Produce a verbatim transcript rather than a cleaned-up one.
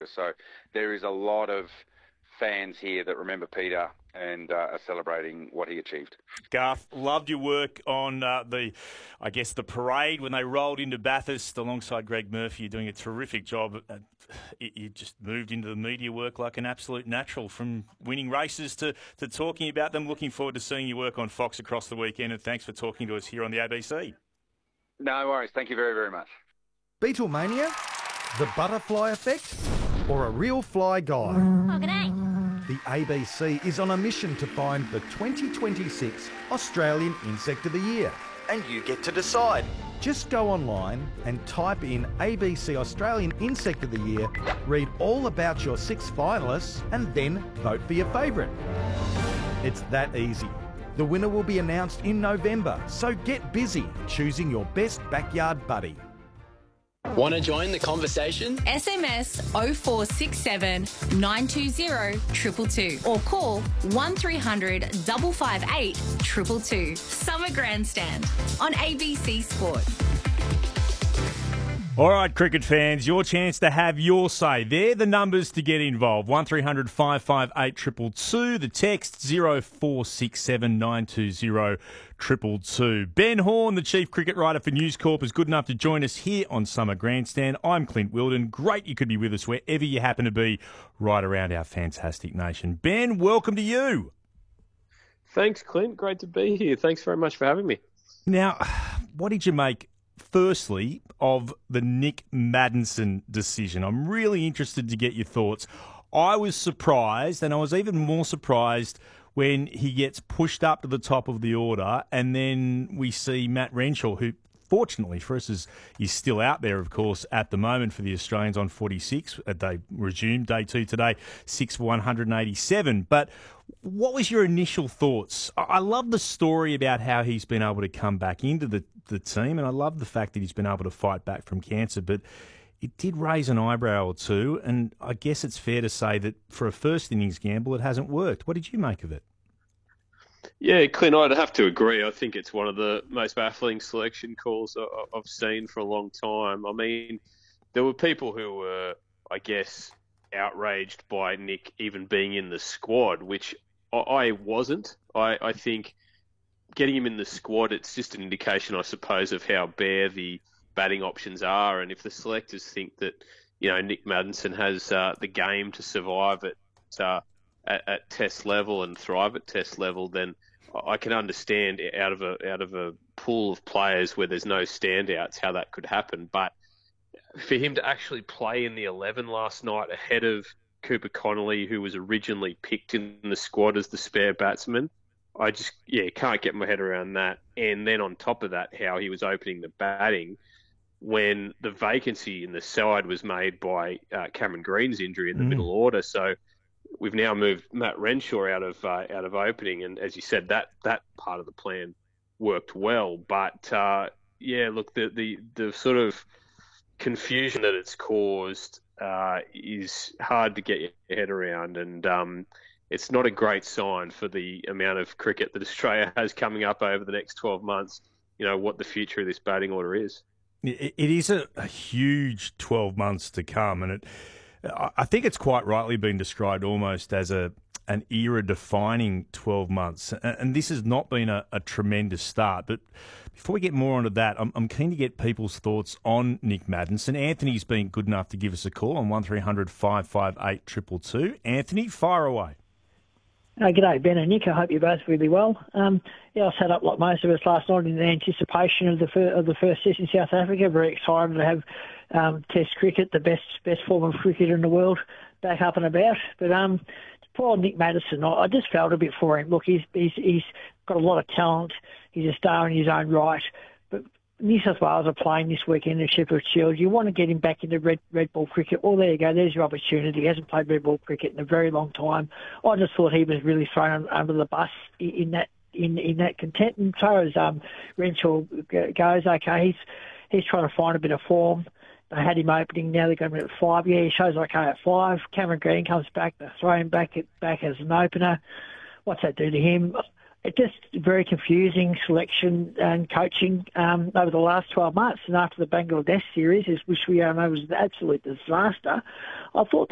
America. So there is a lot of fans here that remember Peter and uh, are celebrating what he achieved. Garth, loved your work on uh, the, I guess, the parade when they rolled into Bathurst alongside Greg Murphy. You're doing a terrific job. Uh, you just moved into the media work like an absolute natural, from winning races to, to talking about them. Looking forward to seeing your work on Fox across the weekend, and thanks for talking to us here on the A B C. No worries. Thank you very, very much. Beatlemania, the butterfly effect, or a real fly guy? Oh, g'day. The A B C is on a mission to find the twenty twenty-six Australian Insect of the Year. And you get to decide. Just go online and type in A B C Australian Insect of the Year, read all about your six finalists, and then vote for your favourite. It's that easy. The winner will be announced in November, so get busy choosing your best backyard buddy. Want to join the conversation? S M S oh four six seven, nine two zero, two two two or call one three hundred, five five eight, two two two. Summer Grandstand on A B C Sport. All right, cricket fans, your chance to have your say. They're the numbers to get involved. one three hundred, five five eight, two two two. The text oh four six seven, nine two zero, two two two. Ben Horn, the chief cricket writer for News Corp, is good enough to join us here on Summer Grandstand. I'm Clint Wilden. Great you could be with us wherever you happen to be right around our fantastic nation. Ben, welcome to you. Thanks, Clint. Great to be here. Thanks very much for having me. Now, what did you make, firstly, of the Nick Maddinson decision? I'm really interested to get your thoughts. I was surprised, and I was even more surprised when he gets pushed up to the top of the order, and then we see Matt Renshaw, who fortunately for us is, is still out there, of course, at the moment for the Australians on forty-six. They resumed day two today, six for one hundred eighty-seven. But what was your initial thoughts? I love the story about how he's been able to come back into the, the team, and I love the fact that he's been able to fight back from cancer, but it did raise an eyebrow or two, and I guess it's fair to say that for a first innings gamble, it hasn't worked. What did you make of it? Yeah, Clint, I'd have to agree. I think it's one of the most baffling selection calls I've seen for a long time. I mean, there were people who were, I guess, outraged by Nick even being in the squad, which I wasn't. I, I think getting him in the squad, it's just an indication, I suppose, of how bare the batting options are. And if the selectors think that, you know, Nick Maddinson has uh, the game to survive at, uh, at at test level and thrive at test level, then I can understand out of a out of a pool of players where there's no standouts how that could happen. But for him to actually play in the eleven last night ahead of Cooper Connolly, who was originally picked in the squad as the spare batsman, I just yeah can't get my head around that. And then on top of that, how he was opening the batting when the vacancy in the side was made by uh, Cameron Green's injury in the mm. middle order. So we've now moved Matt Renshaw out of uh, out of opening, and as you said, that that part of the plan worked well. But uh, yeah, look, the, the the sort of confusion that it's caused uh, is hard to get your head around, and um, it's not a great sign for the amount of cricket that Australia has coming up over the next twelve months. You know what the future of this batting order is. It, it is a, a huge twelve months to come, and it. I think it's quite rightly been described almost as a an era-defining twelve months, and this has not been a, a tremendous start. But before we get more onto that, I'm, I'm keen to get people's thoughts on Nick Maddinson. Anthony's been good enough to give us a call on one three hundred, five five eight, two two two. Anthony, fire away. Oh, g'day, Ben and Nick. I hope you're both really well. Um, yeah, I sat up like most of us last night in anticipation of the fir- of the first test in South Africa. Very excited to have um, Test cricket, the best best form of cricket in the world, back up and about. But um, poor Nick Maddinson, I, I just felt a bit for him. Look, he's, he's he's got a lot of talent. He's a star in his own right. But New South Wales are playing this weekend in the Shepherd's Shield. You want to get him back into red red ball cricket. Well, there you go. There's your opportunity. He hasn't played red ball cricket in a very long time. I just thought he was really thrown under the bus in that in in that content. And as far as um, Renshaw goes, okay, he's he's trying to find a bit of form. They had him opening. Now they're going to be at five. Yeah, he shows okay at five. Cameron Green comes back. They throw him back at, back as an opener. What's that do to him? It's just very confusing selection and coaching um, over the last twelve months. And after the Bangladesh series, which we all know was an absolute disaster, I thought